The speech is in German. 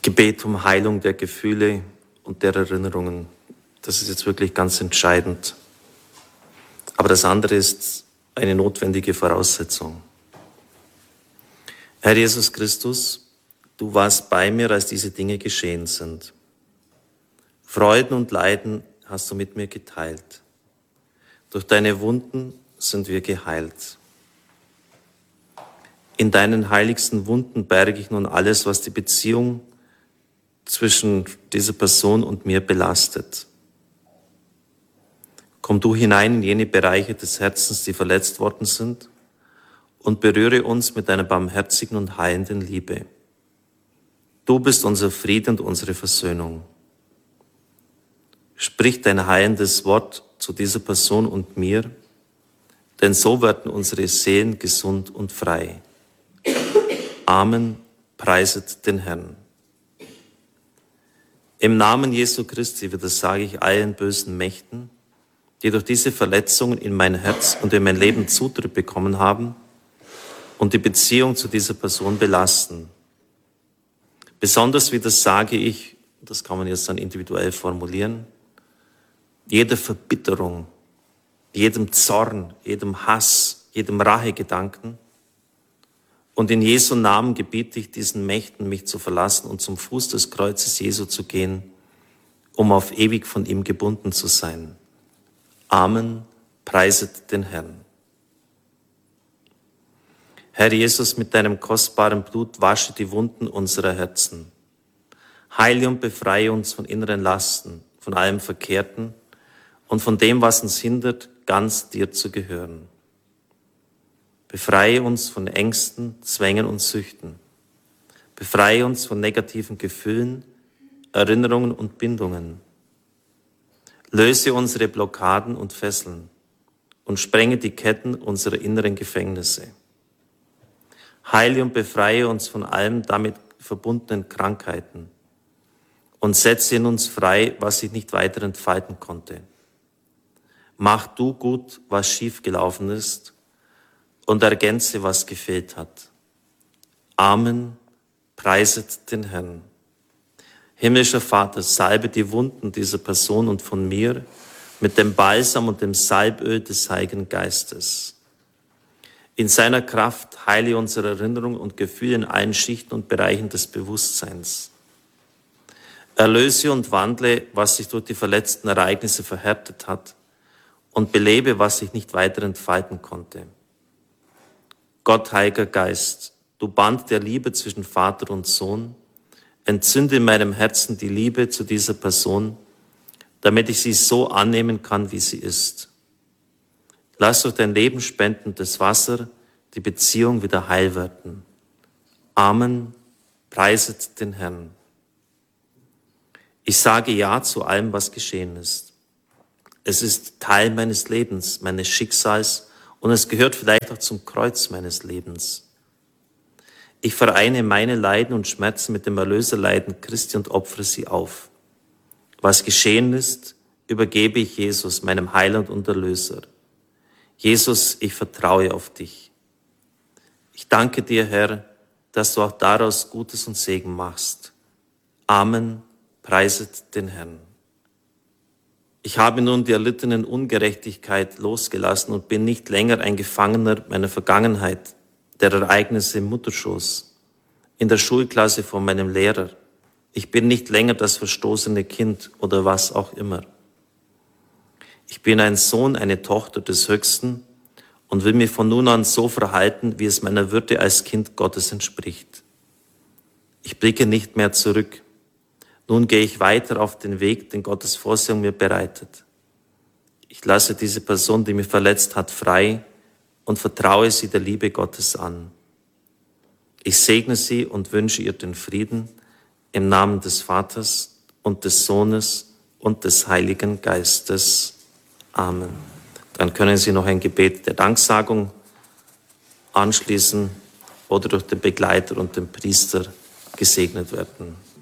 Gebet um Heilung der Gefühle und der Erinnerungen. Das ist jetzt wirklich ganz entscheidend. Aber das andere ist eine notwendige Voraussetzung. Herr Jesus Christus, du warst bei mir, als diese Dinge geschehen sind. Freuden und Leiden hast du mit mir geteilt. Durch deine Wunden sind wir geheilt. In deinen heiligsten Wunden berge ich nun alles, was die Beziehung zwischen dieser Person und mir belastet. Komm du hinein in jene Bereiche des Herzens, die verletzt worden sind, und berühre uns mit deiner barmherzigen und heilenden Liebe. Du bist unser Friede und unsere Versöhnung. Sprich dein heilendes Wort zu dieser Person und mir, denn so werden unsere Seelen gesund und frei. Amen, preiset den Herrn. Im Namen Jesu Christi widersage ich allen bösen Mächten, die durch diese Verletzungen in mein Herz und in mein Leben Zutritt bekommen haben und die Beziehung zu dieser Person belasten. Besonders widersage ich, das kann man jetzt dann individuell formulieren, jeder Verbitterung, jedem Zorn, jedem Hass, jedem Rachegedanken. Und in Jesu Namen gebiete ich diesen Mächten, mich zu verlassen und zum Fuß des Kreuzes Jesu zu gehen, um auf ewig von ihm gebunden zu sein. Amen, preiset den Herrn. Herr Jesus, mit deinem kostbaren Blut wasche die Wunden unserer Herzen. Heile und befreie uns von inneren Lasten, von allem Verkehrten und von dem, was uns hindert, ganz dir zu gehören. Befreie uns von Ängsten, Zwängen und Süchten. Befreie uns von negativen Gefühlen, Erinnerungen und Bindungen. Löse unsere Blockaden und Fesseln und sprenge die Ketten unserer inneren Gefängnisse. Heile und befreie uns von allem damit verbundenen Krankheiten und setze in uns frei, was sich nicht weiter entfalten konnte. Mach du gut, was schiefgelaufen ist, und ergänze, was gefehlt hat. Amen, preiset den Herrn. Himmlischer Vater, salbe die Wunden dieser Person und von mir mit dem Balsam und dem Salböl des Heiligen Geistes. In seiner Kraft heile unsere Erinnerung und Gefühle in allen Schichten und Bereichen des Bewusstseins. Erlöse und wandle, was sich durch die verletzten Ereignisse verhärtet hat, und belebe, was sich nicht weiter entfalten konnte. Gott, Heiliger Geist, du Band der Liebe zwischen Vater und Sohn, entzünde in meinem Herzen die Liebe zu dieser Person, damit ich sie so annehmen kann, wie sie ist. Lass durch dein Leben spendendes Wasser die Beziehung wieder heil werden. Amen, preiset den Herrn. Ich sage Ja zu allem, was geschehen ist. Es ist Teil meines Lebens, meines Schicksals, und es gehört vielleicht auch zum Kreuz meines Lebens. Ich vereine meine Leiden und Schmerzen mit dem Erlöserleiden Christi und opfere sie auf. Was geschehen ist, übergebe ich Jesus, meinem Heiland und Erlöser. Jesus, ich vertraue auf dich. Ich danke dir, Herr, dass du auch daraus Gutes und Segen machst. Amen, preiset den Herrn. Ich habe nun die erlittenen Ungerechtigkeit losgelassen und bin nicht länger ein Gefangener meiner Vergangenheit, der Ereignisse im Mutterschoß, in der Schulklasse von meinem Lehrer. Ich bin nicht länger das verstoßene Kind oder was auch immer. Ich bin ein Sohn, eine Tochter des Höchsten und will mich von nun an so verhalten, wie es meiner Würde als Kind Gottes entspricht. Ich blicke nicht mehr zurück. Nun gehe ich weiter auf den Weg, den Gottes Vorsehung mir bereitet. Ich lasse diese Person, die mich verletzt hat, frei und vertraue sie der Liebe Gottes an. Ich segne sie und wünsche ihr den Frieden im Namen des Vaters und des Sohnes und des Heiligen Geistes. Amen. Dann können Sie noch ein Gebet der Danksagung anschließen oder durch den Begleiter und den Priester gesegnet werden.